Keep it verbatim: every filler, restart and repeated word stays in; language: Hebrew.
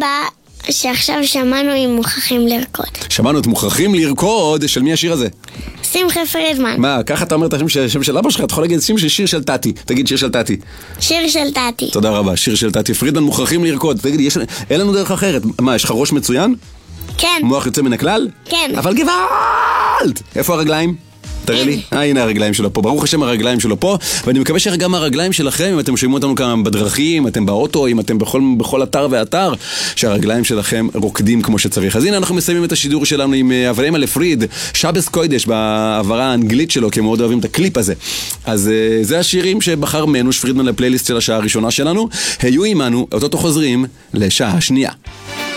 הבא שעכשיו שמענו עם מוכרחים לרקוד. שמענו את מוכרחים לרקוד, של מי השיר הזה? שמחה פרידמן. מה, ככה אתה אומר את השם של אבא שלך? אתה יכול להגיד שיר של שיר של טאטי. תגיד שיר של טאטי. שיר של טאטי. תודה רבה, שיר של טאטי פרידמן, מוכרחים לרקוד. תגיד, יש, אין לנו דרך אחרת. מה, יש לך ראש מצוין? כן. מוח יוצא מן הכלל? כן. אבל גוואלד! איפה הרגליים? תראה לי. אה, הנה הרגליים שלו פה. ברוך השם הרגליים שלו פה. ואני מקווה שגם הרגליים שלכם, אם אתם שומעים אותנו כאן בדרכים, אתם באוטו, אם אתם בכל, בכל אתר ואתר, שהרגליים שלכם רוקדים כמו שצריך. אז הנה אנחנו מסיימים את השידור שלנו עם אברהם אלפריד, שבס קוידש, בעברה האנגלית שלו, כי הם מאוד אוהבים את הקליפ הזה. אז זה השירים שבחר מנוש פרידמן לפלייליסט של השעה הראשונה שלנו. היו עימנו, אותו חוזרים לשעה השנייה.